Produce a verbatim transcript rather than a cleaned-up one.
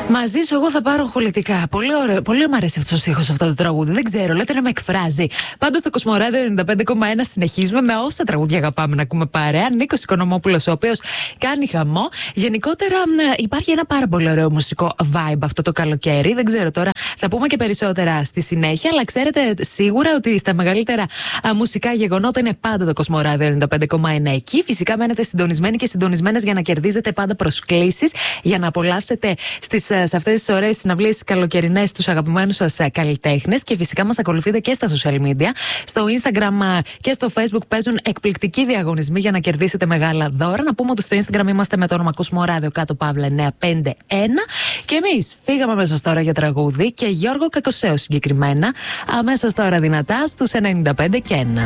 Μαζί σου, εγώ θα πάρω χολητικά. Πολύ ωραίο. Πολύ μου αρέσει αυτό ο ήχο, αυτό το τραγούδι. Δεν ξέρω, λέτε να με εκφράζει. Πάντως στο Κοσμοράδιο ενενήντα πέντε κόμμα ένα συνεχίζουμε με όσα τραγούδια αγαπάμε να ακούμε παρέα. Νίκος Οικονομόπουλος, ο οποίος κάνει χαμό. Γενικότερα υπάρχει ένα πάρα πολύ ωραίο μουσικό vibe αυτό το καλοκαίρι. Δεν ξέρω τώρα, θα πούμε και περισσότερα στη συνέχεια. Αλλά ξέρετε σίγουρα ότι στα μεγαλύτερα α, μουσικά γεγονότα είναι πάντα το Κοσμοράδιο ενενήντα πέντε κόμμα ένα εκεί. Φυσικά μένετε συντονισμένοι και συντονισμένες για να κερδίζετε πάντα προσκλήσεις, για να απολαύσετε στις, σε αυτές τις ωραίες συναυλίες καλοκαιρινές τους αγαπημένους σας καλλιτέχνες. Και φυσικά μας ακολουθείτε και στα social media. Στο Instagram και στο Facebook παίζουν εκπληκτικοί διαγωνισμοί για να κερδίσετε μεγάλα δώρα. Να πούμε ότι στο Instagram είμαστε με το όνομα Κοσμοράδιο κάτω παύλα εννιακόσια πενήντα ένα. Και εμείς φύγαμε αμέσως τώρα για τραγούδι και Γιώργο Κακοσέο συγκεκριμένα. Αμέσως τώρα δυνατά στους ενενήντα πέντε και ένα.